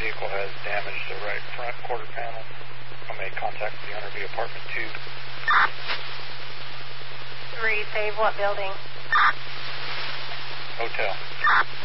vehicle has damaged the right front quarter panel. I made contact with the owner via apartment 2. 3, save what building? Hotel.